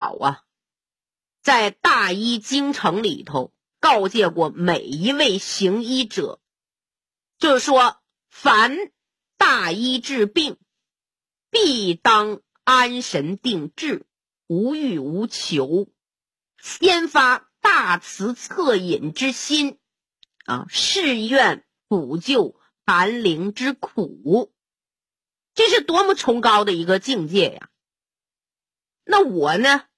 早啊，在大医精诚里头告诫过每一位行医者，就是说凡大医治病，必当安神定志，无欲无求，先发大慈恻隐之心啊，誓愿补救寒灵之苦。这是多么崇高的一个境界呀！那我呢